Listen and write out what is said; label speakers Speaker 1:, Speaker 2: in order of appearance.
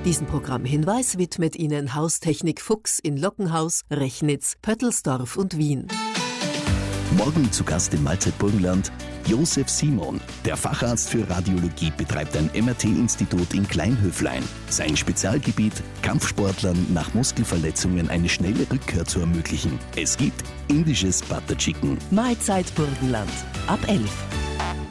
Speaker 1: Diesen Programmhinweis widmet Ihnen Haustechnik Fuchs in Lockenhaus, Rechnitz, Pöttelsdorf und Wien.
Speaker 2: Morgen zu Gast im Mahlzeit Burgenland Josef Simon. Der Facharzt für Radiologie betreibt ein MRT-Institut in Kleinhöflein. Sein Spezialgebiet: Kampfsportlern nach Muskelverletzungen eine schnelle Rückkehr zu ermöglichen. Es gibt indisches Butter Chicken.
Speaker 1: Mahlzeit Burgenland ab 11.